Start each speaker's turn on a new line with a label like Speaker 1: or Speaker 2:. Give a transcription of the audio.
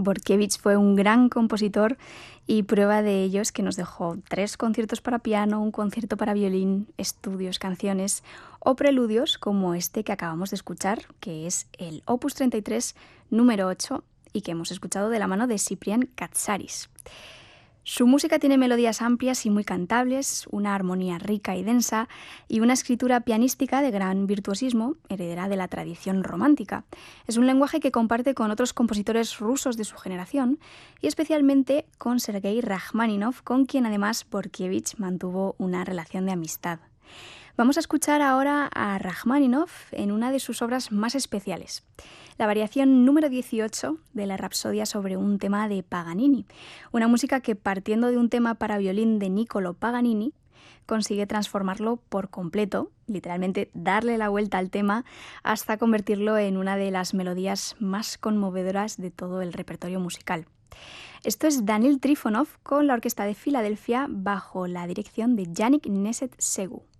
Speaker 1: Bortkiewicz fue un gran compositor y prueba de ello es que nos dejó 3 conciertos para piano, un concierto para violín, estudios, canciones o preludios como este que acabamos de escuchar, que es el Opus 33 número 8 y que hemos escuchado de la mano de Cyprian Katsaris. Su música tiene melodías amplias y muy cantables, una armonía rica y densa y una escritura pianística de gran virtuosismo, heredera de la tradición romántica. Es un lenguaje que comparte con otros compositores rusos de su generación y especialmente con Sergei Rachmaninoff, con quien además Bortkiewicz mantuvo una relación de amistad. Vamos a escuchar ahora a Rachmaninoff en una de sus obras más especiales, la variación número 18 de la Rapsodia sobre un tema de Paganini, una música que partiendo de un tema para violín de Niccolò Paganini, consigue transformarlo por completo, literalmente darle la vuelta al tema hasta convertirlo en una de las melodías más conmovedoras de todo el repertorio musical. Esto es Daniil Trifonov con la Orquesta de Filadelfia bajo la dirección de Yannick Nézet-Séguy.